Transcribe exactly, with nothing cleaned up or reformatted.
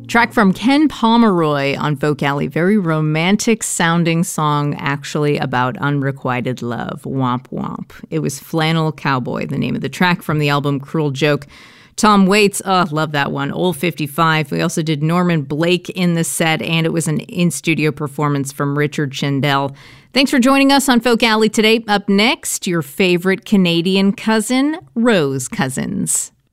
Track from Ken Pomeroy on Folk Alley. Very romantic sounding song, actually about unrequited love. Womp womp. It was Flannel Cowboy, the name of the track from the album Cruel Joke. Tom Waits, oh, love that one. Old fifty-five. We also did Norman Blake in the set, and it was an in-studio performance from Richard Chindel. Thanks for joining us on Folk Alley today. Up next, your favorite Canadian cousin, Rose Cousins.